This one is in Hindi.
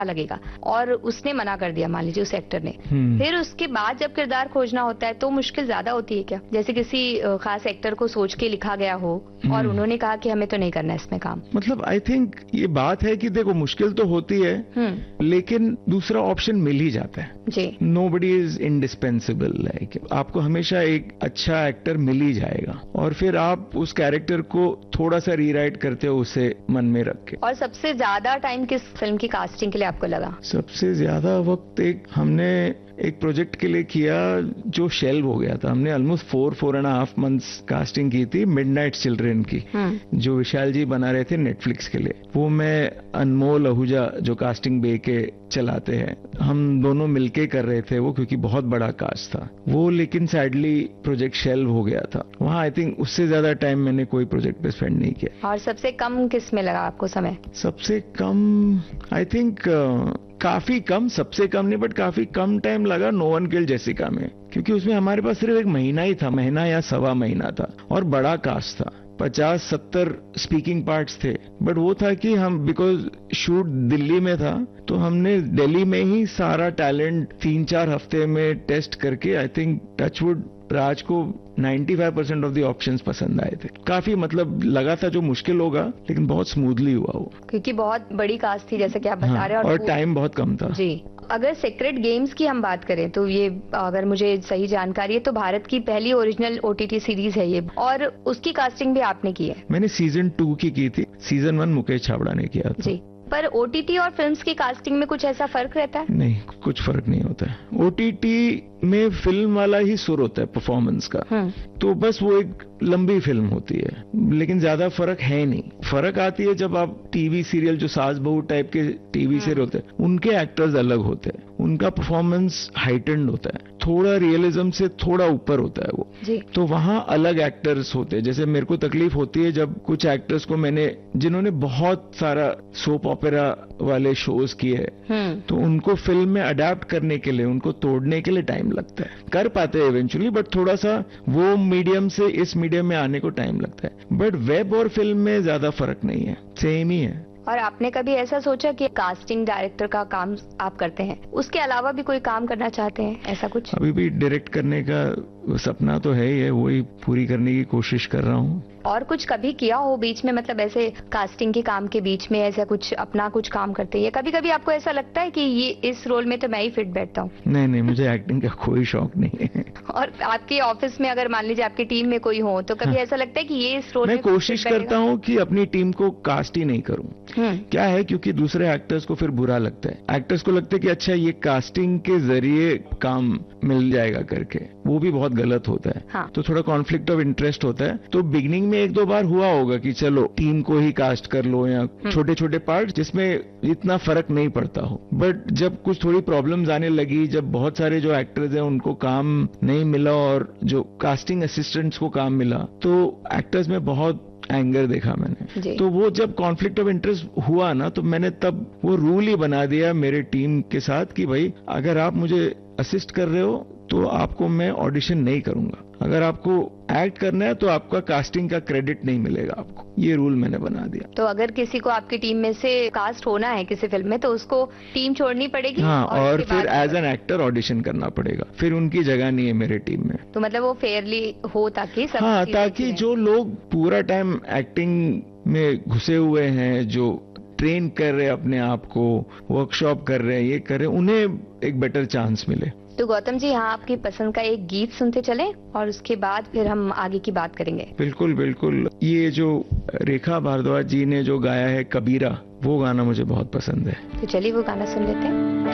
लगेगा, और उसने मना कर दिया मान लीजिए उस एक्टर ने, फिर उसके बाद जब किरदार खोजना होता है तो मुश्किल ज्यादा होती है क्या? जैसे किसी खास एक्टर को सोच के लिखा गया हो और उन्होंने कहा कि हमें तो नहीं करना इसमें काम। मतलब आई थिंक ये बात है कि देखो मुश्किल तो होती है, लेकिन दूसरा ऑप्शन मिल ही जाता है जी। नोबडी इज इंडिस्पेंसिबल, लाइक आपको हमेशा एक अच्छा एक्टर मिल ही जाएगा, और फिर आप उस कैरेक्टर को थोड़ा सा रीराइट करते हो उसे मन में रख के। और सबसे ज्यादा टाइम किस फिल्म की कास्टिंग के लिए आपको लगा? सबसे ज्यादा वक्त हमने एक प्रोजेक्ट के लिए किया जो शेल्व हो गया था। हमने ऑलमोस्ट 4.5 मंथ्स कास्टिंग की थी, मिडनाइट चिल्ड्रन की, जो विशाल जी बना रहे थे नेटफ्लिक्स के लिए। वो मैं, अनमोल आहूजा जो कास्टिंग बे के चलाते हैं, हम दोनों मिलके कर रहे थे वो, क्योंकि बहुत बड़ा कास्ट था वो। लेकिन सैडली प्रोजेक्ट शेल्व हो गया था। वहाँ आई थिंक उससे ज्यादा टाइम मैंने कोई प्रोजेक्ट पे स्पेंड नहीं किया। और सबसे कम किस में लगा आपको समय? सबसे कम आई थिंक काफी कम, सबसे कम नहीं बट काफी कम टाइम लगा नो वन किल्ड जेसिका में, क्योंकि उसमें हमारे पास सिर्फ 1 महीना ही था, महीना या सवा महीना था, और बड़ा कास्ट था, 50-70 स्पीकिंग पार्ट्स थे। बट वो था कि हम, बिकॉज शूट दिल्ली में था, तो हमने दिल्ली में ही सारा टैलेंट 3-4 हफ्ते में टेस्ट करके, आई थिंक टचवुड राज को 95% ऑफ द ऑप्शंस पसंद आए थे। काफी मतलब लगा था जो मुश्किल होगा, लेकिन बहुत स्मूथली हुआ वो, क्योंकि बहुत बड़ी कास्ट थी जैसे कि आप बता रहे हैं। और टाइम बहुत कम था जी। अगर सीक्रेट गेम्स की हम बात करें तो ये, अगर मुझे सही जानकारी है तो भारत की पहली ओरिजिनल OTT सीरीज है ये, और उसकी कास्टिंग भी आपने की है? मैंने सीजन 2 की थी, सीजन 1 मुकेश छाबड़ा ने किया था। जी। पर OTT और फिल्म्स की कास्टिंग में कुछ ऐसा फर्क रहता है? नहीं, कुछ फर्क नहीं होता है। OTT में फिल्म वाला ही सुर होता है परफॉर्मेंस का, तो बस वो एक लंबी फिल्म होती है, लेकिन ज्यादा फर्क है नहीं। फर्क आती है जब आप टीवी सीरियल, जो सास बहू टाइप के टीवी सीरियल होते हैं, उनके एक्टर्स अलग होते हैं, उनका परफॉर्मेंस हाइटेंड होता है, थोड़ा रियलिज्म से थोड़ा ऊपर होता है वो जी। तो वहां अलग एक्टर्स होते हैं। जैसे मेरे को तकलीफ होती है जब कुछ एक्टर्स को मैंने, जिन्होंने बहुत सारा सोप ओपेरा वाले शोज किए हैं, तो उनको फिल्म में अडेप्ट करने के लिए, उनको तोड़ने के लिए टाइम लगता है। कर पाते हैं इवेंचुअली, बट थोड़ा सा वो मीडियम से इस मीडियम में आने को टाइम लगता है। बट वेब और फिल्म में ज्यादा फर्क नहीं है, सेम ही है। और आपने कभी ऐसा सोचा कि कास्टिंग डायरेक्टर का काम आप करते हैं, उसके अलावा भी कोई काम करना चाहते हैं, ऐसा कुछ? अभी भी डायरेक्ट करने का सपना तो है ही है, वही पूरी करने की कोशिश कर रहा हूँ। और कुछ कभी किया हो बीच में, मतलब ऐसे कास्टिंग के काम के बीच में ऐसा कुछ अपना कुछ काम करते हैं? कभी कभी आपको ऐसा लगता है कि ये इस रोल में तो मैं ही फिट बैठता हूँ? नहीं, मुझे एक्टिंग का कोई शौक नहीं है। और आपके ऑफिस में अगर मान लीजिए आपकी टीम में कोई हो, तो कभी ऐसा लगता है कि ये इस रोल में? मैं कोशिश करता हूँ कि अपनी टीम को कास्ट ही नहीं करूँ। क्या है, क्योंकि दूसरे एक्टर्स को फिर बुरा लगता है। एक्टर्स को लगता है कि अच्छा ये कास्टिंग के जरिए काम मिल जाएगा करके, वो भी बहुत गलत होता है। हाँ। तो थोड़ा कॉन्फ्लिक्ट ऑफ इंटरेस्ट होता है। तो बिगनिंग में 1-2 बार हुआ होगा कि चलो टीम को ही कास्ट कर लो, या छोटे छोटे पार्ट जिसमें इतना फर्क नहीं पड़ता हो। बट जब कुछ थोड़ी प्रॉब्लम्स आने लगी, जब बहुत सारे जो एक्टर्स हैं उनको काम नहीं मिला और जो कास्टिंग असिस्टेंट्स को काम मिला, तो एक्टर्स में बहुत एंगर देखा मैंने। तो वो जब कॉन्फ्लिक्ट ऑफ इंटरेस्ट हुआ ना, तो मैंने तब वो रूल ही बना दिया मेरे टीम के साथ कि भाई अगर आप मुझे असिस्ट कर रहे हो तो आपको मैं ऑडिशन नहीं करूंगा, अगर आपको एक्ट करना है तो आपका कास्टिंग का क्रेडिट नहीं मिलेगा आपको। ये रूल मैंने बना दिया। तो अगर किसी को आपकी टीम में से कास्ट होना है किसी फिल्म में, तो उसको टीम छोड़नी पड़ेगी? हाँ, और फिर एज एन एक्टर ऑडिशन करना पड़ेगा, फिर उनकी जगह नहीं है मेरे टीम में। तो मतलब वो फेयरली हो ताकि सब, हाँ, ताकि जो लोग पूरा टाइम एक्टिंग में घुसे हुए हैं, जो ट्रेन कर रहे हैं अपने आप को, वर्कशॉप कर रहे हैं, ये कर रहे हैं, उन्हें एक बेटर चांस मिले। तो गौतम जी, यहाँ आपकी पसंद का एक गीत सुनते चले और उसके बाद फिर हम आगे की बात करेंगे। बिल्कुल बिल्कुल। ये जो रेखा भारद्वाज जी ने जो गाया है कबीरा, वो गाना मुझे बहुत पसंद है। तो चलिए वो गाना सुन लेते हैं।